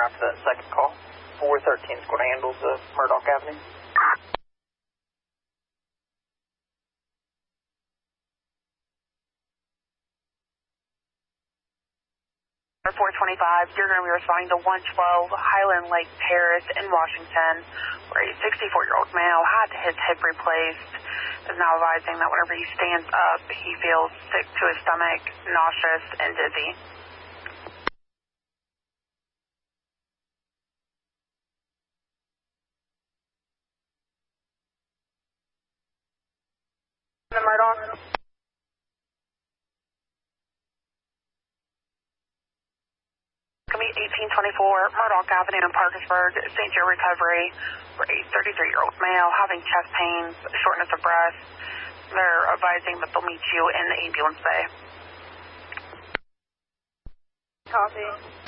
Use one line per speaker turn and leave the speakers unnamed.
after that second call. 413 is going to handle the Murdoch Avenue.
425, you're going to be responding to 112 Highland Lake Terrace in Washington, where a 64-year-old male had his hip replaced, is now advising that whenever he stands up, he feels sick to his stomach, nauseous, and dizzy. The Murdoch. Going to be 1824 Murdoch Avenue in Parkersburg, St. Joe Recovery, for a 33-year-old male having chest pains, shortness of breath. They're advising that they'll meet you in the ambulance bay.
Copy.